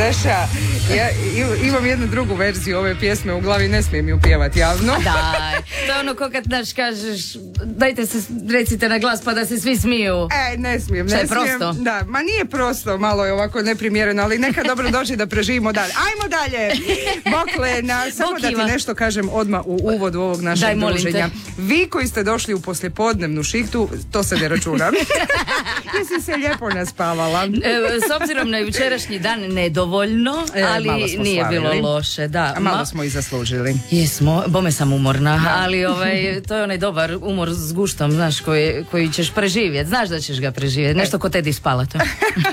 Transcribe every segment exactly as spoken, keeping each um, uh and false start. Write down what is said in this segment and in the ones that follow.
Znaš, ja imam jednu drugu verziju ove pjesme u glavi, ne smijem ju pjevati javno. Daj, to je ono ko kad naš kažeš, dajte se, recite na glas pa da se svi smiju. E, ne smijem, Šta ne je smijem. prosto? Da, ma nije prosto, malo je ovako neprimjereno, ali neka dobro dođe da preživimo dalje. Ajmo dalje! Boklena, samo da ti nešto kažem odmah u uvodu ovog našeg Daj, druženja. Vi koji ste došli u poslijepodnevnu šihtu, to se ne računa. Jesi se lijepo naspavala. E, s obzirom na jučerašnji dan nedovoljno, e, ali nije slavili. bilo loše. Da. A malo Ma, smo i zaslužili. jesmo, bome sam umorna, da. ali ovaj, to je onaj dobar umor s guštom, znaš, koji, koji ćeš preživjeti. Znaš da ćeš ga preživjeti. Nešto ko Tedi spala to.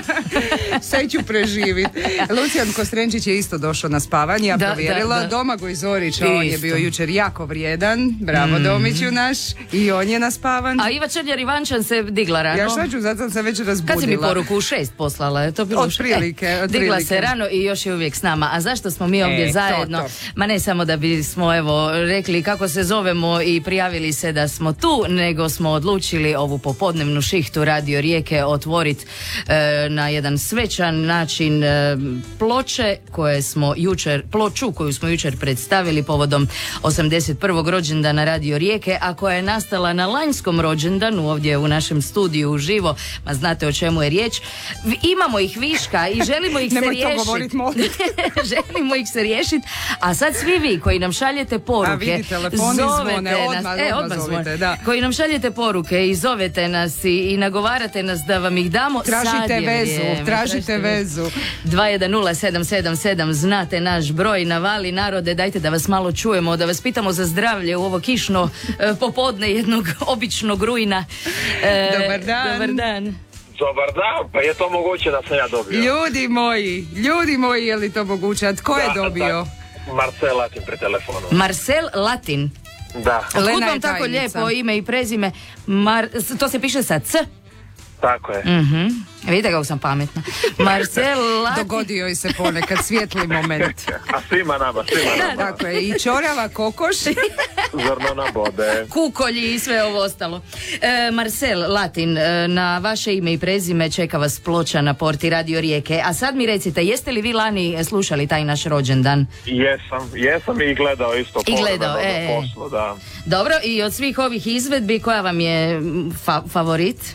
Sve ću preživiti. Lucijan Kostrenčić je isto došao na spavanje, ja da, provjerila. Da, da. Domagoj Zorić, on je bio jučer jako vrijedan. Bravo, mm. Domiću naš. I on je naspavan. A Iva Črnjar Ivančan se digla rano. Ja šta ću, zato sam se već razbudila. Kad si mi poruku u šest poslala? Je to bilo od prilike, e, od digla prilike. se rano i još je uvijek s nama. A zašto smo mi ovdje e, zajedno? To, to. Ma ne samo da bismo evo rekli kako se zovemo i prijavili se da smo tu, nego smo odlučili ovu popodnevnu šihtu Radio Rijeke otvoriti e, na jedan svečan način e, ploče koje smo jučer, ploču koju smo jučer predstavili povodom osamdeset prvog rođendana Radio Rijeke, a koja je nastala na lanjskom rođendanu ovdje u našem studiju uživo, ma znate o čemu je riječ. Imamo ih viška i želimo ih se riješiti. Nemoj to govorit, molim. Želimo ih se riješiti, a sad svi vi koji nam šaljete poruke, a vidi, telefoni zvone, odmah, nas, e, odmah zovite, da. koji nam šaljete poruke i zovete nas i, i nagovarate nas da vam ih damo, tražite vezu, vrijeme, tražite vezu. dva jedan nula sedam sedam sedam, znate naš broj, navali narode, dajte da vas malo čujemo, da vas pitamo za zdravlje u ovo kišno e, popodne jednog običnog rujna. E, dobar dan. Dobar dan. Dobar dan, pa je to moguće da sam ja dobio? Ljudi moji, ljudi moji, je li to moguće? A tko da, je dobio? Da, Marcel Latin pre telefonu. Marcel Latin? Da. Otkud vam tako lijepo ime i prezime? Mar... To se piše sa C? Tako je. Mhm. Vidite kako sam pametna. Marcel Latin. Dogodio je se ponekad svijetli moment. A svima nama, svima nama. Tako je, i čorava kokoš. Zrno na bode. Kukolji i sve ovo ostalo. E, Marcel Latin, e, na vaše ime i prezime čeka vas ploča na porti Radio Rijeke. A sad mi recite, jeste li vi lani slušali taj naš rođendan? Jesam, jesam i gledao isto. I gledao, e. Poslu, da. Dobro, i od svih ovih izvedbi koja vam je fa- favorit?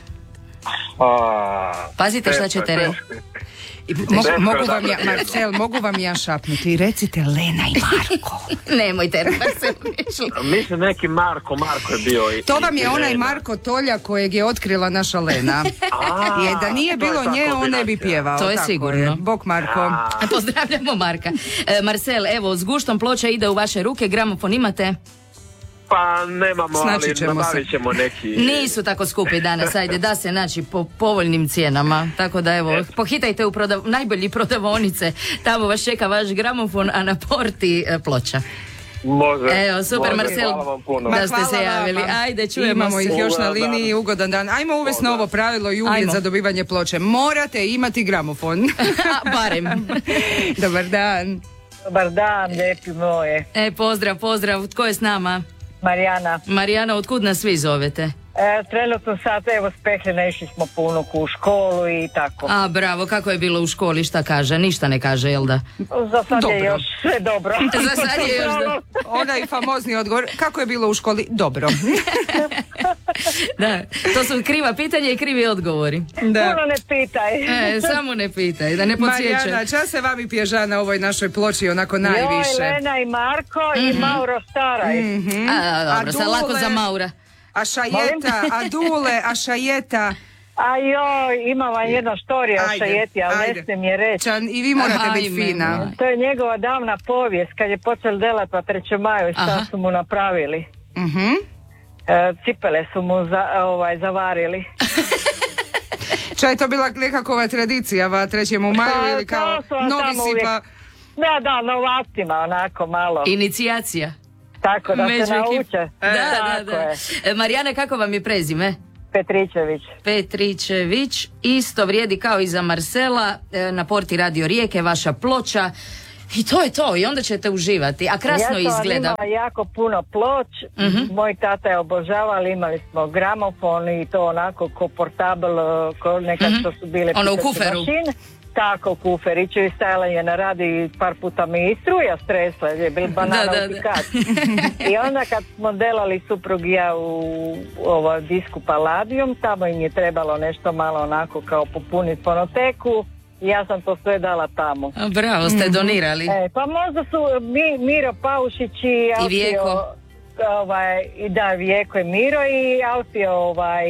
A, Pazite šta ćete reći. Mogu, mogu vam ja, Marcel, mogu vam ja šapnuti. Recite Lena i Marko. Nemojte, Marcel. Mislim neki Marko, Marko je bio i, to vam je i onaj Lena. Marko Tolja kojeg je otkrila naša Lena. A, je da nije bilo nje, on ne bi pjevao. To je tako sigurno. Je. Bog Marko. A. Pozdravljamo Marka. E, Marcel, evo, s guštom ploča ide u vaše ruke, gramofon imate? Pa nemamo, Znači ali ćemo nabavit ćemo neki... Nisu tako skupi danas, ajde, da se naći po povoljnim cijenama. Tako da evo, pohitajte u prodav... najbolji prodavonice. Tamo vas čeka vaš gramofon, a na porti e, ploča. Može. Evo, super, može, Marcel, hvala vam puno. da ste hvala se javili. vama. Ajde, čujemo Imamo se. ih još na Ugodan liniji, dan. ugodan dan. Ajmo uvesti Ugodan. novo pravilo i uvjet Ajmo. za dobivanje ploče. Morate imati gramofon. A, barem. Dobar dan. Dobar dan, lijepi moje. E, pozdrav, pozdrav. Tko je s nama? Marijana. Marijana, otkud nas svi zovete? E, trenutno sad, evo, spekljene, išli smo puno u školu i tako. A, bravo, kako je bilo u školi, šta kaže? Ništa ne kaže, jel da? Za sad Dobro. je još sve dobro. Za sad je još da... Onaj famozni odgovor. Kako je bilo u školi? Dobro. Da, to su kriva pitanja i krivi odgovori. Da. Puno ne pitaj. E, samo ne pitaj, da ne podsjeća. Marijana, čas se vami pježa na ovoj našoj ploči onako najviše. Joj, Lena i Marko i Mauro Staraj. Mhm. A, dobro, A sad lako Dule? za Maura. A šajeta, a Dule, a šajeta. A joj, ima vam jedna štorija o Ajde, šajeti, ali ajde. ne smijem je reći. Čan, i vi morate biti Ajme, fina. moj. To je njegova davna povijest, kad je počel delat pa treće maju, šta Aha. su mu napravili. Mhm. E, cipele su mu za, ovaj, zavarili. Ča je to bila nekakva tradicija, va trećem u maju Pa, ili kao to su vam novi tamo si uvijek- pa... Da, da, novacima onako malo. Inicijacija. Tako da Među se ekip- nauče. Da, da, Tako da. je. E, Marijana, kako vam je prezime? Petričević. Petričević, isto vrijedi kao i za Marcela, e, na porti Radio Rijeke, vaša ploča. I to je to, i onda ćete uživati. A krasno Ja sam izgleda. imala jako puno ploč, Mhm. moj tata je obožavao, imali smo gramofon i to onako ko portabl, ko nekad Mhm. što su bile Ono u pisaće kuferu. mašine. tako kuferiću i stajala je na radi i par puta mi i struja stresla, je bil banana Da, da, u da. pikat. I onda kad smo delali suprug i ja u ovo disku Palladium, tamo im je trebalo nešto malo onako kao popuniti fonoteku. I ja sam to sve dala tamo. A, bravo, ste donirali. E, pa možda su mi, Miro Paušić i Alfio, Vijeko. ovaj, i da, Vijeko i Miro i Alfio ovaj,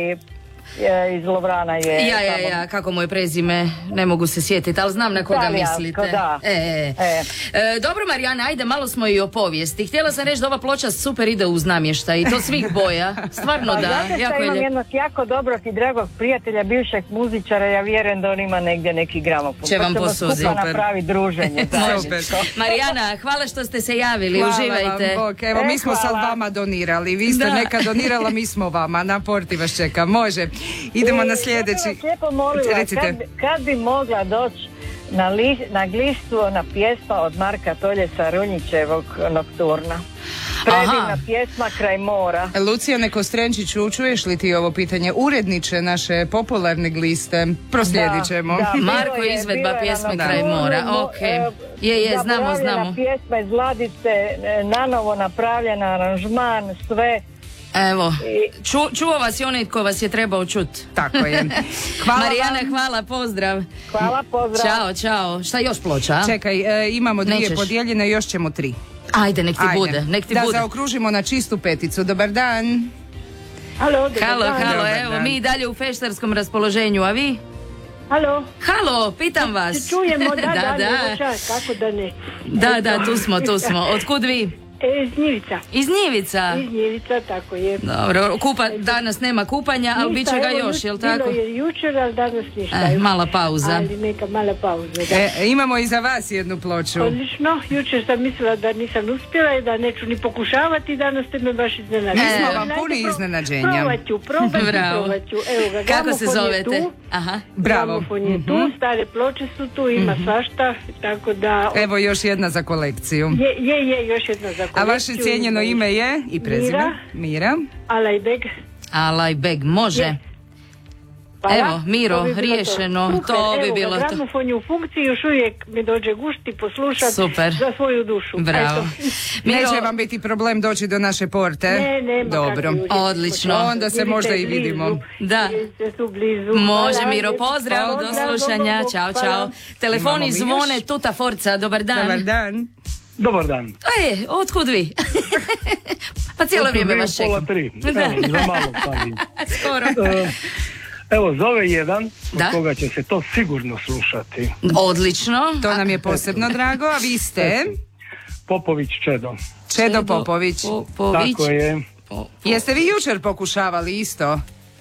je, iz Lovrana je Ja, ja, tamo. ja, kako mu je prezime, ne mogu se sjetiti, ali znam na koga Talijansko, mislite. da. E, e. E. E, dobro, Marijana, ajde, malo smo i o povijesti. Htjela sam reći da ova ploča super ide uz namještaj i to svih boja. Stvarno Pa da, znate jako šta, je imam lijepo. jednog jako dobrog i dragog prijatelja, bivšeg muzičara, ja vjerujem da on ima negdje neki gramofon. Će vam Pa ćemo posuditi. skupa Super. napraviti druženje. Super. Marijana, hvala što ste se javili, Hvala uživajte. vam, Bog. Evo, mi E, smo sad hvala. vama donirali. Vi ste Da. neka donirala, mi smo vama. Na porti vas čeka. Može. Idemo na sljedeći. Ja bih vas lijepo molila, Recite. kad, bi- kad bi mogla doći na, li, na glistu ona pjesma od Marka Toljesa Runjićevog Nokturna. Predivna Aha. pjesma Kraj mora. Lucijane Kostrenčiću, čuješ li ti ovo pitanje? Uredniče naše popularne gliste. Proslijedit ćemo. Da, da, bilo Marko, je- izvedba bilo je pjesme na Kraj Nokturnu, mora, mo- ok. e, Je, je, znamo, zaboravljena znamo. pjesma iz Vladice, e, nanovo napravljena, aranžman, sve. Evo, I- ču, čuo vas je onaj tko vas je trebao čut. Tako je. Hvala Marijana, vam. hvala, pozdrav. Hvala, pozdrav. Ćao, ćao. Šta još ploča? Čekaj, e, imamo dvije Nećeš. podijeljene, još ćemo tri. Ajde, nek ti Ajde. bude, nek ti da bude. zaokružimo na čistu peticu. Dobar dan. Halo, dobar Halo, dan. halo, Dobar evo dan. mi i dalje u feštarskom raspoloženju, a vi? Halo. Halo, pitam vas. Se čujemo, da, da, da, nego čas, kako da ne. da, da, tu smo, tu smo. Otkud vi? E, iz Njivica. Iz Njivica. Iz Njivica, tako je. Dobro, kupa, danas nema kupanja, ali bit će ga Ništa, evo, još, jel bilo tako? je jučer, ali danas ništa. E, mala pauza. Ali neka mala pauza, da. E, imamo i za vas jednu ploču. Odlično, jučer sam mislila da nisam uspjela i da neću ni pokušavati, danas ste me baš iznenadili. Mi smo E. vam Ajde, puni pro- iznenađenja. Probat ću, probat ću, Bravo. probat ću. Evo ga, Kako se gramofon je zovete? tu. Aha. Bravo. Gramofon je tu, stare ploče su tu, ima svašta, tako da... Evo još jedna za kolekciju. Je, je, je, još jedna za kolekciju. A vaše cijenjeno ime je i prezime? Mira. Mira. Alajbeg. Alaj beg, može. Je. Hvala. Evo, Miro, To bi bilo riješeno, Super, to bi evo bilo ga, to. gramofon je u funkciji, još uvijek mi dođe gušti poslušati Super. za svoju dušu. Bravo. Eto. Miro, Neće vam biti problem doći do naše porte? Ne, nema Dobro. kakvi uvjeti. Odlično. Onda se Vidite, možda i blizu. vidimo. Da. Vidite, su blizu. Može, Hvala, Miro, lijepo. pozdrav, do Pozdrav, slušanja, bog, čao, bog, čao. hvala. Telefoni Imamo mi zvone, još? tuta forca, dobar dan. Dobar dan. Dobar dan. E, otkud vi? Pa cijelo vrijeme vas Pola čekam. tri. Da. Evo, za malo palim. Skoro. E, Evo, zove jedan, od Da? koga će se to sigurno slušati. Odlično. To nam je posebno drago, a vi ste Popović Čedo. Čedo Popović. Popović. Tako je. Po- Jeste vi jučer pokušavali isto?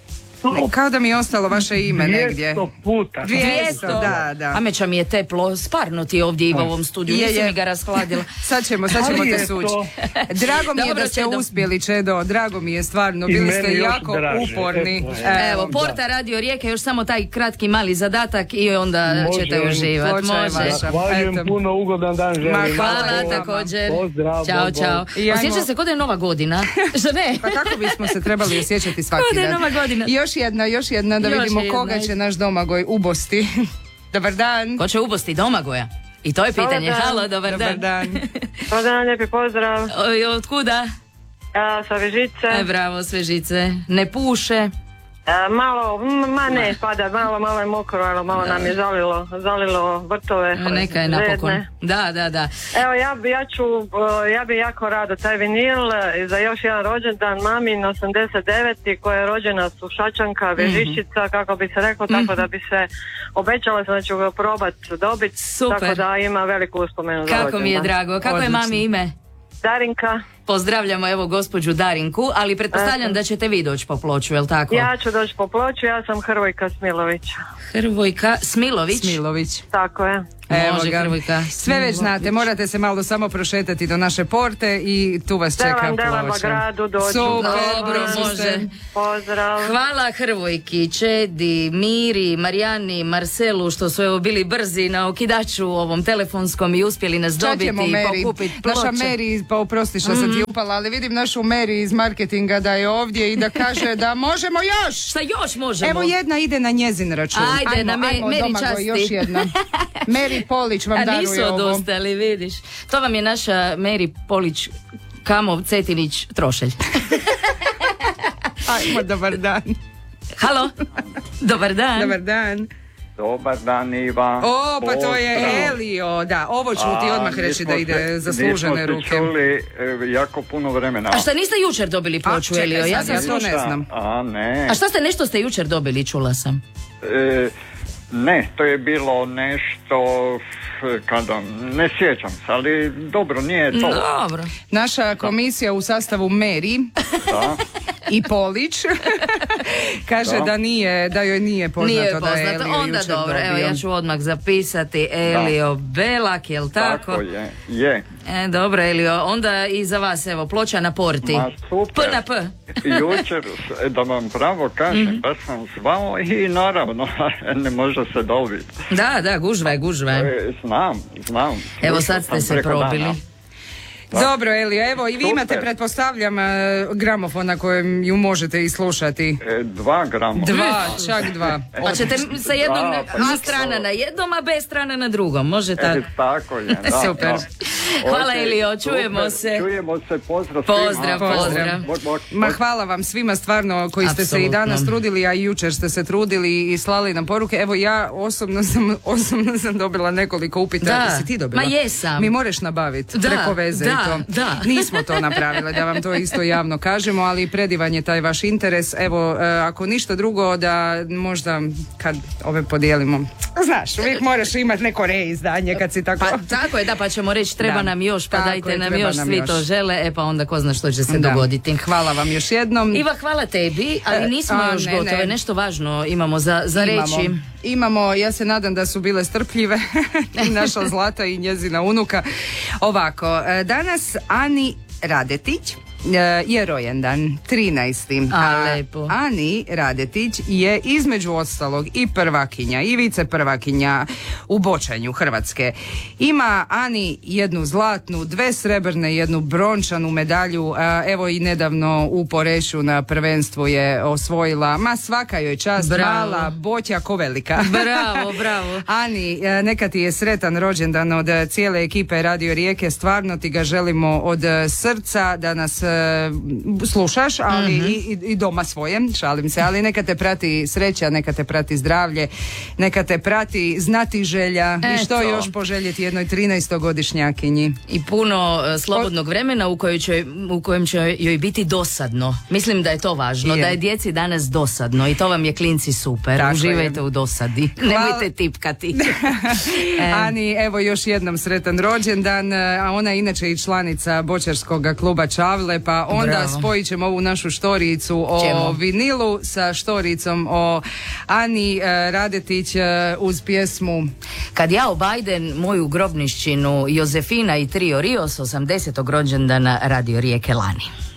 Ne, kao da mi je ostalo vaše ime negdje. dvjesto puta. dvjesto, da, da. Ameća mi je teplo, sparno ti ovdje i u ovom studiju, Je, nisi je. mi ga raskladila. Sad ćemo, sad ćemo Ali te je sući. to- Drago mi je Dobro, da ste Čedo. uspjeli, Čedo. Drago mi je stvarno. I Bili meni ste još jako draže. uporni. Eto je. Evo, da. Porta Radio Rijeke, još samo taj kratki mali zadatak i onda Može. ćete uživati. Ploča je Može. vaša. Zahvaljujem Eto. puno, ugodan dan želim. Ma, Hvala Hvala također. Pozdrav, Ćao, bog, bog. čao. I ajmo- Osjeća se kod da je nova godina. Što ne? Pa kako bismo se trebali osjećati svaki Kao da je dan. nova godina. I još jedna, još jedna, da Još vidimo jedna, koga ajde. će naš Domagoj ubosti. Dobar dan. Ko će ubosti Domagoja? I to je pitanje. dan. Halo, dobar, Dobar dan. Dobar dan, lijepi pozdrav. Oj, otkuda? Ja sa Vežice. E, bravo, Svežice. Ne puše. E, malo, m, ma ne, pada, malo, malo je mokro, ali malo nam je zalilo, zalilo vrtove. Neka je napokon. Ledne. Da, da, da. Evo, ja bi, ja ću, e, ja bi jako rado taj vinil e, za još jedan rođendan mamin osamdeset deveti koja je rođena Sušačanka, Vežišćica, kako bi se reklo, tako da bi se obećala sam da ću ga probat dobit, Super. tako da ima veliku uspomenu za Kako mi je rođendan. drago. Kako je Odlično. mami ime? Darinka, Pozdravljamo evo gospođu Darinku, ali pretpostavljam da ćete vi doći po ploču, jel tako? ja ću doći po ploču, ja sam Hrvojka Smilović. Hrvojka Smilović. Smilović. Tako je. Evo Može, ga. Hrvojka Sve već znate, Smilović. morate se malo samo prošetati do naše porte i tu vas čeka Delam, delam ploča. gradu dođu. Super, Dobro, brzo može. ste. Pozdrav. Hvala Hrvojki, Čedi, Miri, Marijani, Marcelu što su evo bili brzi na okidaču ovom telefonskom i uspjeli nas Čak dobiti ćemo i Meri. pokupiti Naša ploče. Meri, pa oprosti što sam ti je upala, ali vidim našu Mary iz marketinga da je ovdje i da kaže da možemo još. Šta još možemo? Evo jedna ide na njezin račun. Ajde, ajmo, na me, ajmo, Meri Domagoj, časti. još jedna. Meri Polić vam A daruje nisu ovo. odustali, vidiš. To vam je naša Meri Polić Kamov Cetinić Trošelj. Ajmo, dobar dan. Halo, dobar dan. Dobar dan. Dobar dan, Iva. O, pa to je Pozdrav. Elio. Da, ovo ću ti A, odmah reći nismo da ide se- zaslužene ruke. Nismo se čuli e, jako puno vremena. A šta niste jučer dobili A, ploču, čekaj Elio? Ja sad, sam ja to slušala. ne znam. A ne. A šta ste, nešto ste jučer dobili, čula sam. E, ne, to je bilo nešto f, kada, ne sjećam se, ali dobro, nije to. Dobro. Naša komisija u sastavu Meri Da. i Polić kaže Da. da nije, da joj nije poznato, Nije da je poznato. Elio Onda jučer dobro, evo dobio. ja ću odmah zapisati Elio Belak, jel tako? Tako je, je. E, dobro, Elio, onda i za vas, evo, ploča na porti. Ma super. P na P. Jučer, da vam pravo kažem, baš sam zvao i naravno ne može se dobiti. Da, da, gužva je, gužva je. E, znam, znam. Evo Slušao sad ste sam se preko probili. dana. Dobro, Elio, evo i vi Super. imate, pretpostavljam, e, gramofon na kojem ju možete i slušati. E, dva grama. Dva, čak dva. Pa ćete sa jednom, Da, pa A isto. strana na jednom, a B strana na drugom, može tako? E, tako je, da. Super. Da. Hvala, Ok, Elio, čujemo super. se. Čujemo se, pozdrav svima. Pozdrav, pozdrav. Bok, bok, Ma bok. hvala vam svima stvarno koji ste se i Apsolutno. danas trudili, a i jučer ste se trudili i slali nam poruke. Evo ja osobno sam, osobno sam dobila nekoliko upita. Da. Jesi ti dobila? Ma jesam. Mi moraš nabaviti Da, preko veze da, i to. da. Nismo to napravile, da vam to isto javno kažemo, ali predivan je taj vaš interes. Evo, e, ako ništa drugo, da možda kad ove podijelimo. Znaš, uvijek moraš imati neko reizdanje kad si tako... Pa tako je, da, pa ćemo reći treba Da. nam još, pa Tako dajte je, nam treba još, nam svi još. to žele, e pa onda ko zna što će se Da. dogoditi. Hvala vam još jednom. Iva, hvala tebi, ali E, nismo a, još ne, gotove, ne. nešto važno imamo za, za Imamo. reći. Imamo, ja se nadam da su bile strpljive i naša Zlata i njezina unuka. Ovako, e, danas Ani Radetić e, je rojendan, trinaesti. A, lepo. Ani Radetić je između ostalog i prvakinja i vice prvakinja u bočanju Hrvatske. Ima Ani jednu zlatnu, dve srebrne, jednu brončanu medalju, a, evo i nedavno u Poreču na prvenstvu je osvojila, ma svaka joj čast, Bravo. mala, boća ko velika. Bravo, bravo. Ani, e, neka ti je sretan rođendan od e, cijele ekipe Radio Rijeke, stvarno ti ga želimo od e, srca da nas e, slušaš, ali Mhm. i, i- i doma svoje, šalim se, ali neka te prati sreća, neka te prati zdravlje, neka te prati znati želja i što Eto. još poželjeti jednoj trinaestogodišnjakinji. I puno e, slobodnog vremena u, kojoj će, u kojem će joj biti dosadno. Mislim da je to važno, Je. da je djeci danas dosadno i to vam je klinci super. Tako Uživajte je. u dosadi. Nemojte tipkati. E. Ani, evo još jednom sretan rođendan, e, a ona je inače i članica bočarskog kluba Čavle, pa onda Bravo. spojit ćemo ovu našu štoricu o Ćemo. vinilu sa štoricom o Ani e, Radetić e, uz pjesmu Kad ja obajden moju grobnišćinu Jozefina i trio Rios osamdesetog rođendana Radio Rijeke lani.